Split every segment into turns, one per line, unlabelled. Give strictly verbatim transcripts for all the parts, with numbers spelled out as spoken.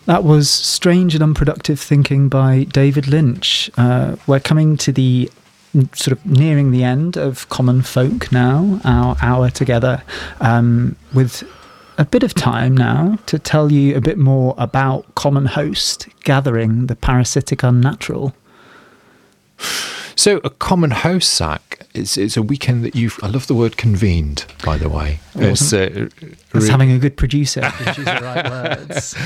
That was Strange and Unproductive Thinking by David Lynch. Uh, we're coming to the sort of nearing the end of Common Folk now, our hour together, um, with a bit of time now to tell you a bit more about Common Host, Gathering the Parasitic Unnatural.
So a common host, Zach, it's, it's a weekend that you've, I love the word convened, by the way. It's, uh,
it's having a good producer who chooses the right words.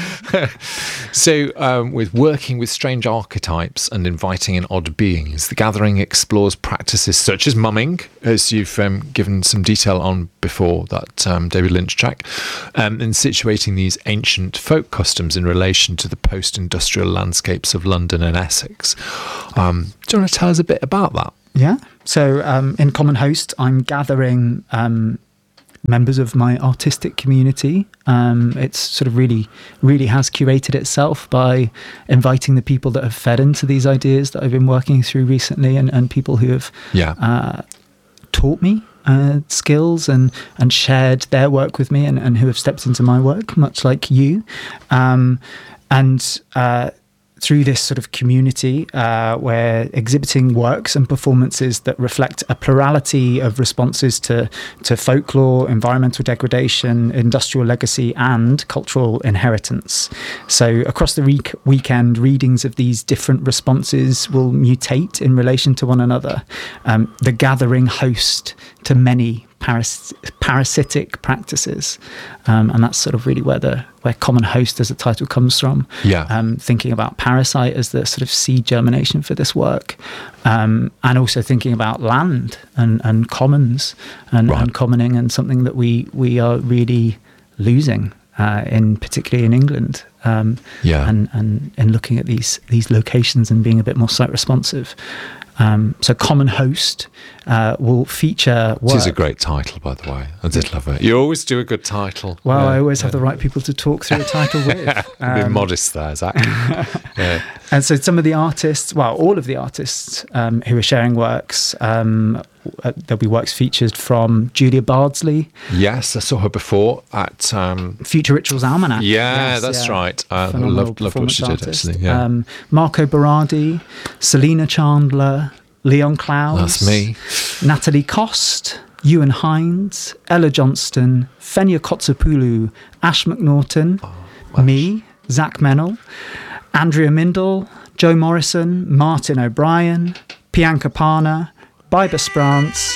So um, with working with strange archetypes and inviting in odd beings, the gathering explores practices such as mumming, as you've um, given some detail on before that um, David Lynch track, um, and situating these ancient folk customs in relation to the post-industrial landscapes of London and Essex. Um, do you want to tell us a bit about that?
Yeah. So um, in Common Host, I'm gathering um, members of my artistic community. Um, it's sort of really, really has curated itself by inviting the people that have fed into these ideas that I've been working through recently, and, and people who have
yeah.
uh, taught me uh, skills and, and shared their work with me, and, and who have stepped into my work, much like you. Um, and uh, through this sort of community, uh, we're exhibiting works and performances that reflect a plurality of responses to, to folklore, environmental degradation, industrial legacy, and cultural inheritance. So across the re- weekend, readings of these different responses will mutate in relation to one another. Um, the gathering host to many paras- parasitic practices. Um, and that's sort of really where the where Common Host as a title comes from.
Yeah.
Um, thinking about parasite as the sort of seed germination for this work. Um, and also thinking about land and, and commons and,
right.
and commoning, and something that we, we are really losing, uh, in particularly in England. Um,
yeah.
and, and, and looking at these, these locations and being a bit more site responsive. Um, so Common Host uh, will feature work.
It is a great title, by the way. I did love it. You always do a good title.
Well,
yeah,
I always
yeah.
have the right people to talk through a title with.
Um, Be modest there, Zach. yeah.
And so some of the artists, well, all of the artists um, who are sharing works, um, uh, there'll be works featured from Julia Bardsley.
Yes, I saw her before at... Um,
Future Rituals Almanac.
Yeah,
yes,
that's
yeah.
right. Uh, I
Phenomenal
loved, loved what she did,
artist.
actually. Yeah.
Um, Marco Berardi, Selena Chandler, Leon Clowes.
That's me.
Natalie Cost, Ewan Hines, Ella Johnston, Fenya Kotsopoulou, Ash McNaughton,
oh,
me, Zach Mennel, Andrea Mindel, Joe Morrison, Martin O'Brien, Bianca Parna, Biber Sprance,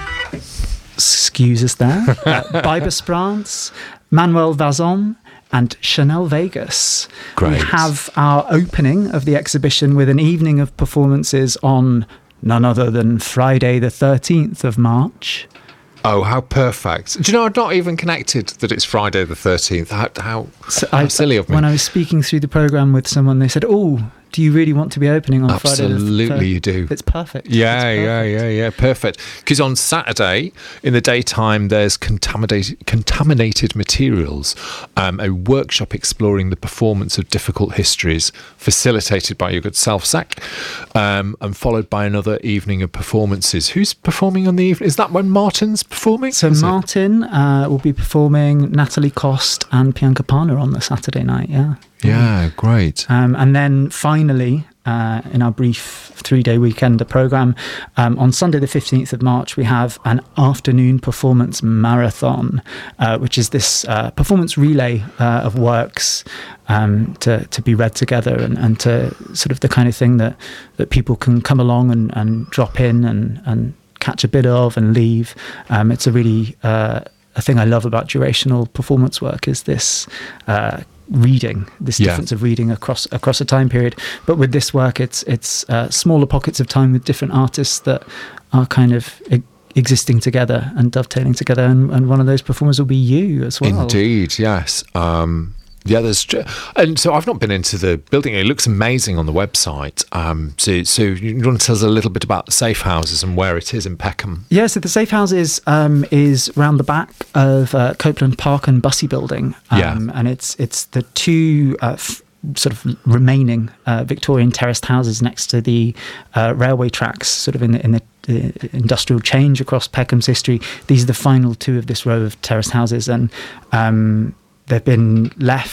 excuse us there, uh, Biber Sprance, Manuel Vazon, and Chanel Vegas.
Great.
We have our opening of the exhibition with an evening of performances on none other than Friday the thirteenth of March.
Oh, how perfect. Do you know, I'd not even connected that it's Friday the thirteenth. How, how,
So
how
I,
silly of me.
When I was speaking through the programme with someone, they said, oh, do you really want to be opening on Friday the thirteenth?
Absolutely you do.
It's perfect.
Yeah,
it's perfect.
yeah, yeah, yeah, perfect. Because on Saturday, in the daytime, there's contaminated, contaminated materials, um, a workshop exploring the performance of difficult histories, facilitated by your good self, Zach, um, and followed by another evening of performances. Who's performing on the evening? Is that when Martin's performing?
So
Is
Martin uh, will be performing, Natalie Cost and Bianca Parna on the Saturday night, yeah.
Yeah, great.
Um, and then finally, uh, in our brief three-day weekender programme, um, on Sunday the fifteenth of March, we have an afternoon performance marathon, uh, which is this uh, performance relay uh, of works um, to, to be read together, and, and to sort of the kind of thing that, that people can come along and, and drop in and, and catch a bit of and leave. Um, it's a really... Uh, a thing I love about durational performance work is this uh, reading, this
Yeah.
difference of reading across across a time period. But with this work, it's it's uh, smaller pockets of time with different artists that are kind of e- existing together and dovetailing together. And, and one of those performers will be you as well.
Indeed, yes. Um, yeah, there's, and so I've not been into the building. It looks amazing on the website. Um, so, so you want to tell us a little bit about the Safe Houses and where it is in Peckham?
Yeah, so the Safe Houses um, is round the back of uh, Copeland Park and Bussey Building. Um,
Yeah.
And it's it's the two uh, f- sort of remaining uh, Victorian terraced houses next to the uh, railway tracks, sort of in the, in the the industrial change across Peckham's history. These are the final two of this row of terraced houses, and um, they've been left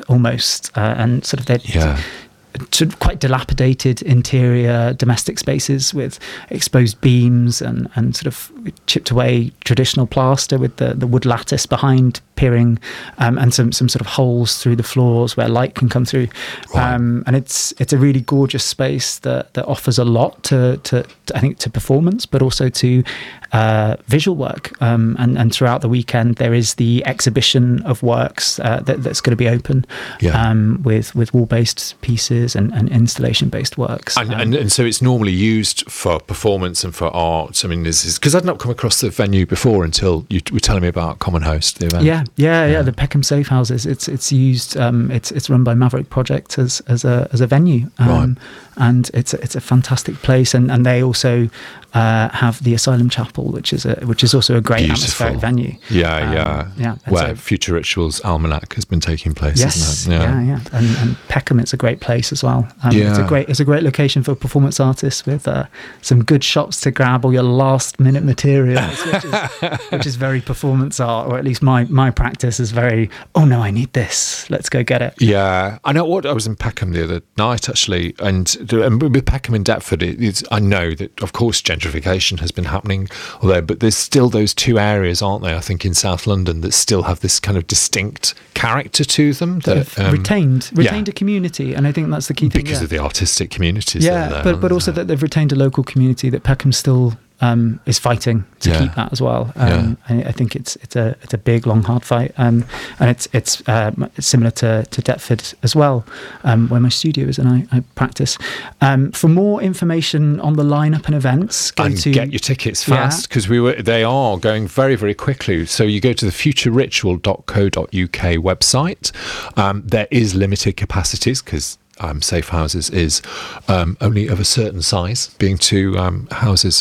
almost, uh, and sort of they're
Yeah.
sort of quite dilapidated interior domestic spaces with exposed beams and, and sort of chipped away traditional plaster with the, the wood lattice behind peering, um, and some, some sort of holes through the floors where light can come through.
Right.
Um, and it's it's a really gorgeous space that, that offers a lot to, to, to I think to performance, but also to uh, visual work. Um, and, and throughout the weekend there is the exhibition of works uh, that, that's going to be open,
Yeah.
um, with with wall-based pieces and, and installation-based works.
And,
Um,
and and so it's normally used for performance and for art. I mean, this is because I'd not come across the venue before until you were telling me about Common Host, the event.
Yeah, yeah, yeah,
Yeah.
The Peckham Safe Houses. It's it's used. Um, it's it's run by Maverick Project as as a as a venue, um,
Right.
and it's a, it's a fantastic place. And, and they also uh, have the Asylum Chapel, which is a which is also a great
Beautiful.
atmospheric venue.
Yeah,
Um,
yeah,
yeah. And
Where
so-
Future Rituals Almanac has been taking place,
Yes,
isn't it?
yeah, yeah, And, and Peckham, it's a great place as well. Um, it's a
Yeah.
great, it's a great location for performance artists with uh, some good shots to grab all your last minute materials, which is, which is very performance art, or at least my my practice is very. Oh no, I need this. Let's go get it.
Yeah, I know. What I was in Peckham the other night actually, and, and with Peckham in Deptford, it, it's, I know that of course gentrification has been happening, although but there's still those two areas, aren't there? I think in South London that still have this kind of distinct character to them that
They've retained retained
yeah.
a community, and I think that's the key thing.
because
yeah.
of the artistic communities.
yeah,
that are there,
but but
aren't
also
there?
that they've retained a local community that Peckham still um, is fighting to
Yeah.
keep that as well. Um, I, I think it's it's a it's a big long hard fight, um, and it's it's um, similar to, to Deptford as well, um, where my studio is and I, I practice. Um, for more information on the lineup and events, go
and
to
get your tickets
Yeah.
fast because we were they are going very very quickly. So you go to the future ritual dot co dot uk website. Um, there is limited capacities because um, Safe Houses is um, only of a certain size, being two um, houses,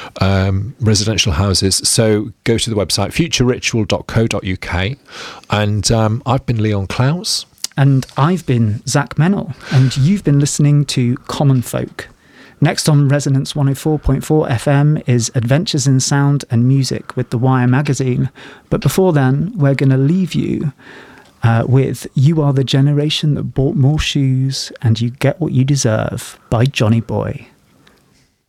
um, residential houses. So go to the website future ritual dot co dot uk, and um, I've been Leon Klaus.
And I've been Zach Mennel, and you've been listening to Common Folk. Next on Resonance one oh four point four F M is Adventures in Sound and Music with The Wire magazine. But before then, we're going to leave you uh, with You Are the Generation That Bought More Shoes and You Get What You Deserve by Johnny Boy.